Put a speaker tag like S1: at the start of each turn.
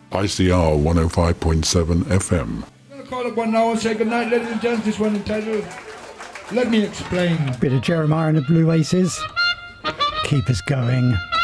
S1: ICR 105.7 FM.
S2: I'm going to call up one now and say good night, ladies and gents. This one entitled Let Me Explain.
S3: Bit of Jeremiah and the Blue Aces. Keep us going.